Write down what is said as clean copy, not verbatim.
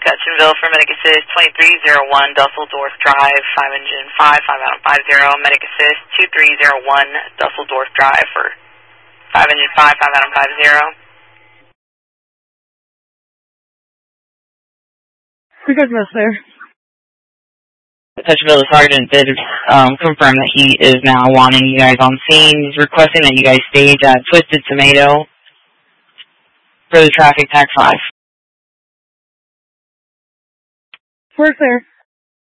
Hutchinville for Medic Assist, 2301 Dusseldorf Drive, 5 engine 5, 5 out 50, Medic Assist, 2301 Dusseldorf Drive for 5 engine 5, 5 out 50. We got this there. Hutchinville, the sergeant did confirm that he is now wanting you guys on scene. He's requesting that you guys stage at Twisted Tomato for the traffic TAC 5. We're clear.